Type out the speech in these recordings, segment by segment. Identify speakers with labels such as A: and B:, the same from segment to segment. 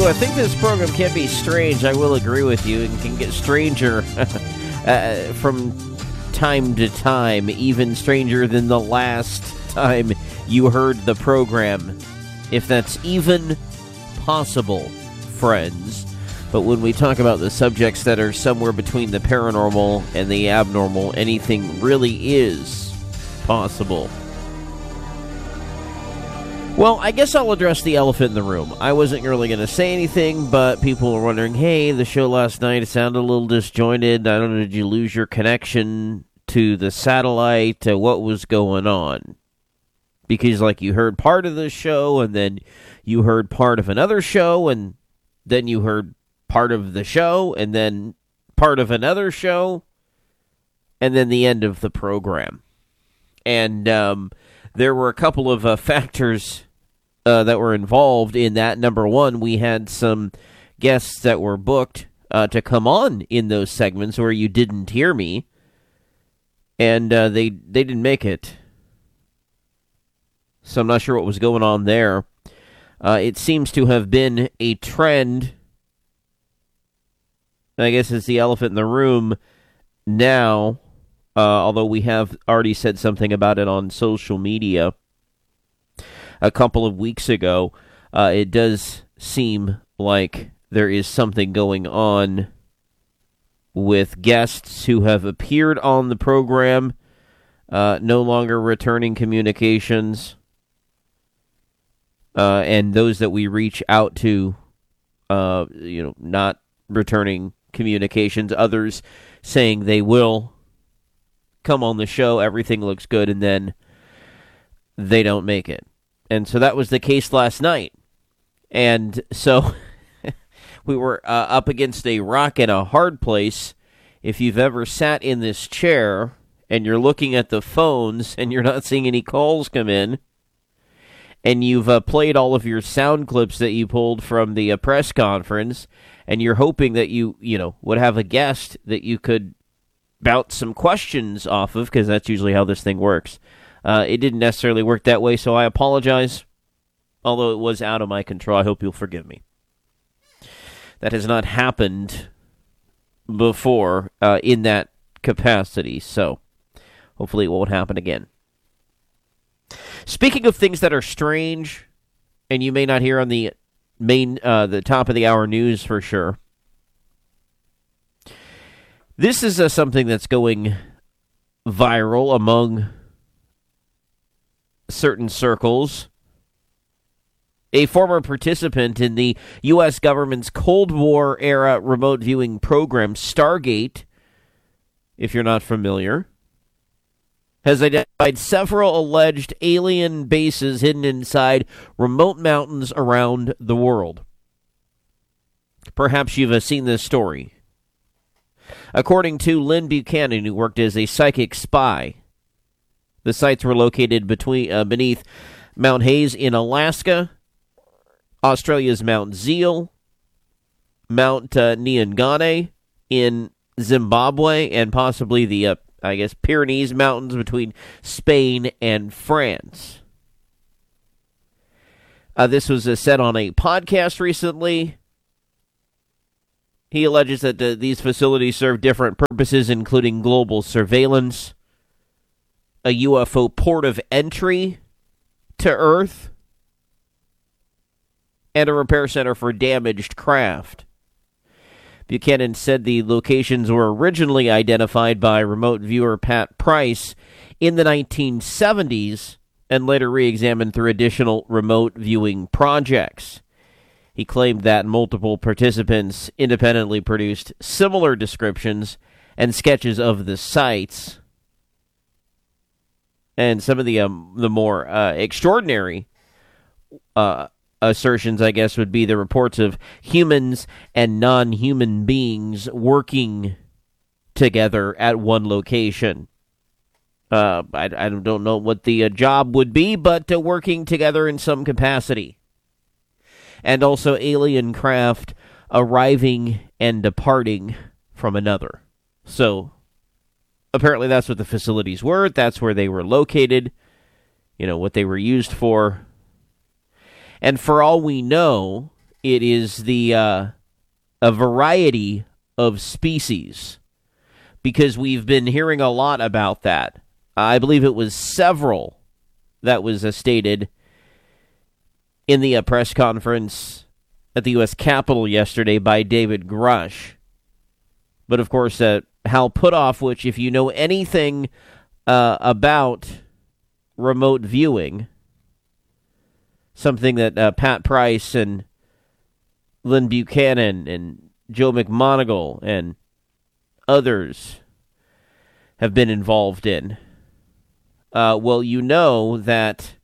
A: you think this program can be strange, I will agree with you. It can get stranger from time to time, even stranger than the last time you heard the program, if that's even possible, friends. But when we talk about the subjects that are somewhere between the paranormal and the abnormal, anything really is possible. Well, I guess I'll address the elephant in the room. I wasn't really going to say anything, but people were wondering, hey, the show last night, it sounded a little disjointed. I don't know, did you lose your connection to the satellite? What was going on? Because, like, you heard part of the show, and then you heard part of another show, and then you heard part of the show, and then part of another show, and then the end of the program. And there were a couple of factors that were involved in that. Number one, we had some guests that were booked to come on in those segments where you didn't hear me, and they didn't make it. So I'm not sure what was going on there. It seems to have been a trend. I guess it's the elephant in the room now, although we have already said something about it on social media a couple of weeks ago. It does seem like there is something going on with guests who have appeared on the program, no longer returning communications, and those that we reach out to, not returning communications, others saying they will come on the show, everything looks good, and then they don't make it. And so that was the case last night. And so we were up against a rock and a hard place. If you've ever sat in this chair and you're looking at the phones and you're not seeing any calls come in, and you've played all of your sound clips that you pulled from the press conference, and you're hoping that you would have a guest that you could bounce some questions off of, because that's usually how this thing works. It didn't necessarily work that way, so I apologize. Although it was out of my control, I hope you'll forgive me. That has not happened before in that capacity, so hopefully it won't happen again. Speaking of things that are strange, and you may not hear on the top of the hour news for sure, this is something that's going viral among certain circles. A former participant in the U.S. government's Cold War-era remote viewing program, Stargate, if you're not familiar, has identified several alleged alien bases hidden inside remote mountains around the world. Perhaps you've seen this story. According to Lynn Buchanan, who worked as a psychic spy, the sites were located beneath Mount Hayes in Alaska, Australia's Mount Zeal, Mount Nyangane in Zimbabwe, and possibly the Pyrenees Mountains between Spain and France. This was said on a podcast recently. He alleges that these facilities serve different purposes, including global surveillance, a UFO port of entry to Earth, and a repair center for damaged craft. Buchanan said the locations were originally identified by remote viewer Pat Price in the 1970s and later re-examined through additional remote viewing projects. He claimed that multiple participants independently produced similar descriptions and sketches of the sites. And some of the more extraordinary assertions, I guess, would be the reports of humans and non-human beings working together at one location. I don't know what the job would be, but working together in some capacity. And also alien craft arriving and departing from another. So, apparently that's what the facilities were. That's where they were located. What they were used for. And for all we know, It is a variety of species, because we've been hearing a lot about that. I believe it was several that was stated in the press conference at the U.S. Capitol yesterday by David Grush. But, of course, Hal Puthoff, which, if you know anything about remote viewing, something that Pat Price and Lynn Buchanan and Joe McMoneagle and others have been involved in, well, you know that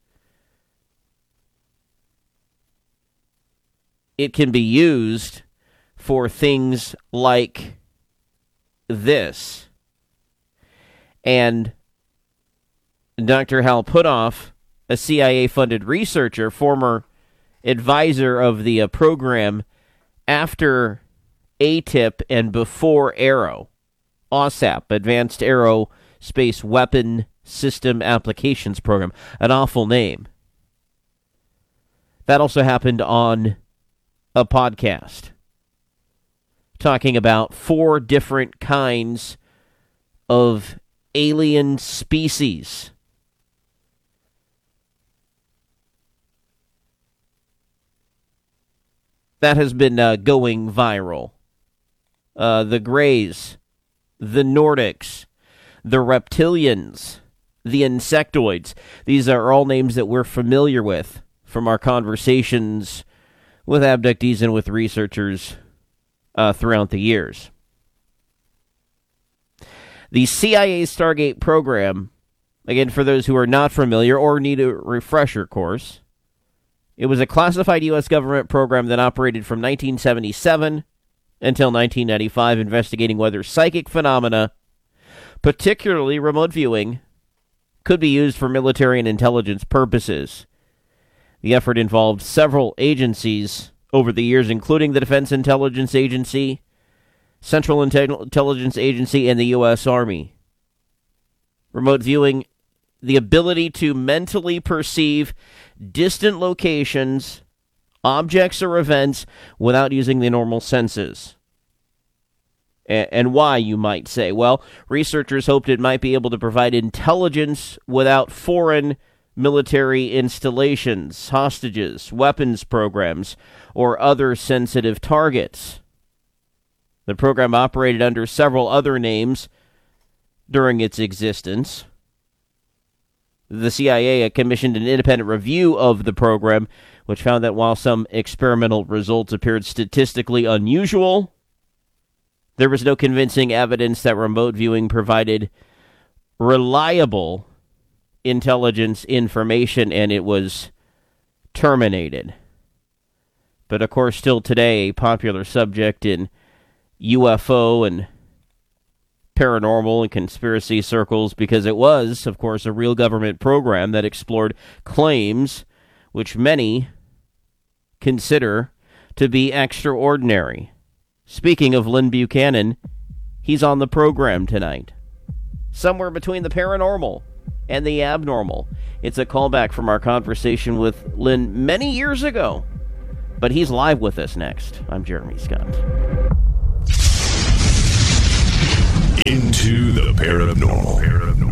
A: it can be used for things like this. And Dr. Hal Puthoff, a CIA-funded researcher, former advisor of the program after ATIP and before AARO, OSAP, Advanced Aerospace Weapon System Applications Program, an awful name. That also happened on a podcast talking about 4 different kinds of alien species. That has been going viral. The Greys, the Nordics, the Reptilians, the Insectoids. These are all names that we're familiar with from our conversations with abductees and with researchers throughout the years. The CIA Stargate program, again, for those who are not familiar or need a refresher course, it was a classified U.S. government program that operated from 1977 until 1995, investigating whether psychic phenomena, particularly remote viewing, could be used for military and intelligence purposes. The effort involved several agencies over the years, including the Defense Intelligence Agency, Central Intelligence Agency, and the U.S. Army. Remote viewing, the ability to mentally perceive distant locations, objects, or events without using the normal senses. And why, you might say? Well, researchers hoped it might be able to provide intelligence without foreign military installations, hostages, weapons programs, or other sensitive targets. The program operated under several other names during its existence. The CIA commissioned an independent review of the program, which found that while some experimental results appeared statistically unusual, there was no convincing evidence that remote viewing provided reliable intelligence information, and it was terminated. But of course, still today, a popular subject in UFO and paranormal and conspiracy circles, because it was, of course, a real government program that explored claims which many consider to be extraordinary. Speaking of Lynn Buchanan, he's on the program tonight. Somewhere between the paranormal and the abnormal. It's a callback from our conversation with Lynn many years ago. But he's live with us next. I'm Jeremy Scott.
B: Into the paranormal.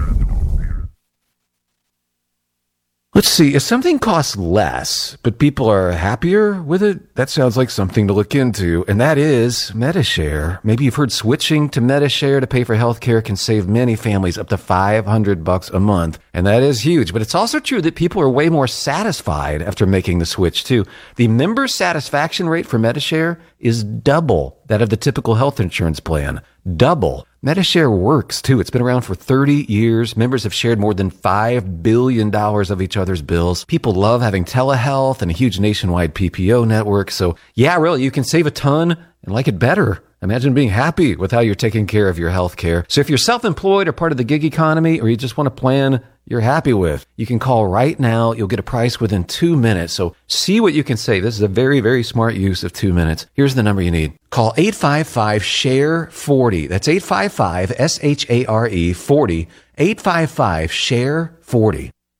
B: Let's see, if something costs less, but people are happier with it, that sounds like something to look into, and that is Medi-Share. Maybe you've heard switching to Medi-Share to pay for healthcare can save many families up to $500 a month, and that is huge. But it's also true that people are way more satisfied after making the switch, too. The member satisfaction rate for Medi-Share is double that of the typical health insurance plan. Double. Medi-Share works, too. It's been around for 30 years. Members have shared more than $5 billion of each other's bills. People love having telehealth and a huge nationwide PPO network. So, yeah, really, you can save a ton and like it better. Imagine being happy with how you're taking care of your health care. So if you're self-employed or part of the gig economy, or you just want a plan you're happy with, you can call right now. You'll get a price within 2 minutes. So see what you can save. This is a very, very smart use of 2 minutes. Here's the number you need. Call 855-SHARE-40. That's 855-SHARE-40. 855-SHARE-40.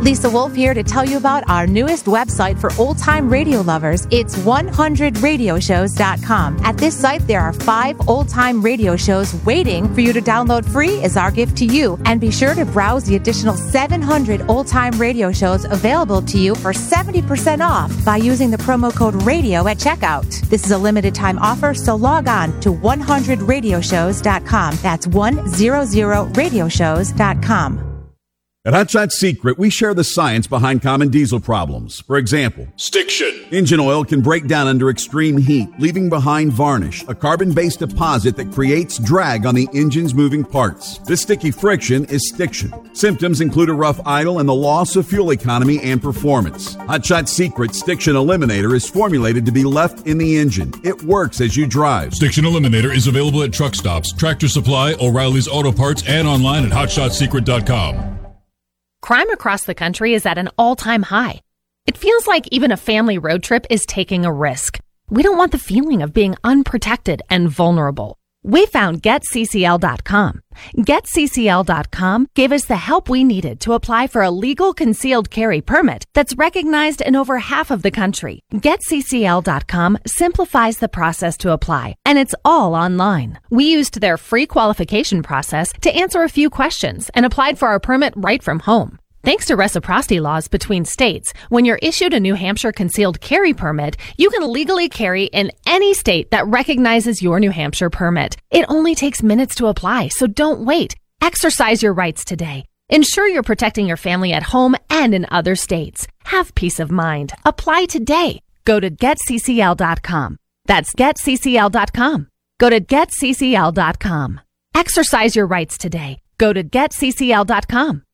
C: Lisa Wolf here to tell you about our newest website for old-time radio lovers. It's 100radioshows.com. At this site, there are 5 old-time radio shows waiting for you to download free as our gift to you. And be sure to browse the additional 700 old-time radio shows available to you for 70% off by using the promo code RADIO at checkout. This is a limited-time offer, so log on to 100radioshows.com. That's 100radioshows.com.
D: At Hot Shot Secret, we share the science behind common diesel problems. For example,
E: stiction.
D: Engine oil can break down under extreme heat, leaving behind varnish, a carbon-based deposit that creates drag on the engine's moving parts. This sticky friction is stiction. Symptoms include a rough idle and the loss of fuel economy and performance. Hot Shot Secret Stiction Eliminator is formulated to be left in the engine. It works as you drive.
E: Stiction Eliminator is available at truck stops, Tractor Supply, O'Reilly's Auto Parts, and online at hotshotsecret.com.
F: Crime across the country is at an all-time high. It feels like even a family road trip is taking a risk. We don't want the feeling of being unprotected and vulnerable. We found GetCCL.com. GetCCL.com gave us the help we needed to apply for a legal concealed carry permit that's recognized in over half of the country. GetCCL.com simplifies the process to apply, and it's all online. We used their free qualification process to answer a few questions and applied for our permit right from home. Thanks to reciprocity laws between states, when you're issued a New Hampshire concealed carry permit, you can legally carry in any state that recognizes your New Hampshire permit. It only takes minutes to apply, so don't wait. Exercise your rights today. Ensure you're protecting your family at home and in other states. Have peace of mind. Apply today. Go to GetCCL.com. That's GetCCL.com. Go to GetCCL.com. Exercise your rights today. Go to GetCCL.com.